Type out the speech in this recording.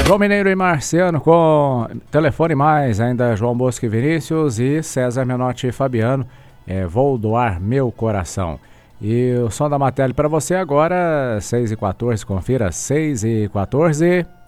João Mineiro e Marciano com telefone mais, ainda João Bosco e Vinícius e César Menotti e Fabiano, Vou Doar Meu Coração. E o som da matéria para você agora, 6h14, confira, 6h14.